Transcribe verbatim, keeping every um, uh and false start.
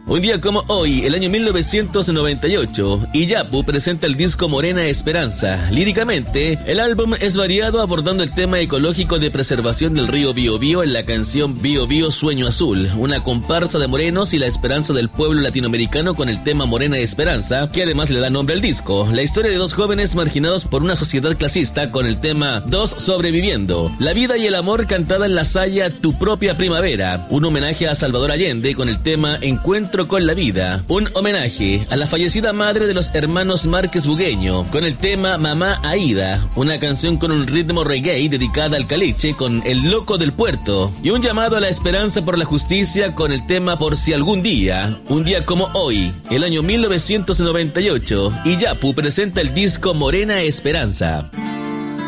Un día como hoy, el año mil novecientos noventa y ocho, Iyapu presenta el disco Morena Esperanza. Líricamente, el álbum es variado abordando el tema ecológico de preservación del río Biobío en la canción Biobío Sueño Azul, una comparsa de morenos y la esperanza del pueblo latinoamericano con el tema Morena Esperanza, que además le da nombre al disco. La historia de dos jóvenes marginados por una sociedad clasista con el tema Dos Sobreviviendo. La vida y el amor cantada en la saya Tu Propia Primavera. Un homenaje a Salvador Allende con el tema Encuentro con la Vida. Un homenaje a la fallecida madre de los hermanos Márquez Bugueño con el tema Mamá Aida, una canción con un ritmo reggae dedicada al caliche con El Loco del Puerto, y un llamado a la esperanza por la justicia con el tema Por si algún día. Un día como hoy, el año mil novecientos noventa y ocho, Iyapu presenta el disco Morena Esperanza.